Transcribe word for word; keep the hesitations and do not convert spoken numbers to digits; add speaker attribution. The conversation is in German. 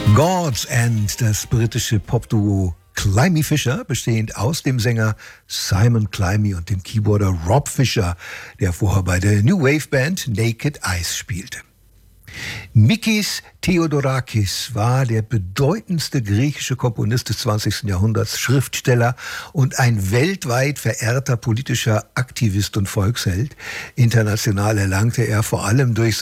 Speaker 1: God's End, das britische Popduo Climie Fisher, bestehend aus dem Sänger Simon Climie und dem Keyboarder Rob Fisher, der vorher bei der New Wave Band Naked Eyes spielte. Mikis Theodorakis war der bedeutendste griechische Komponist des zwanzigsten Jahrhunderts, Schriftsteller und ein weltweit verehrter politischer Aktivist und Volksheld. International erlangte er vor allem durch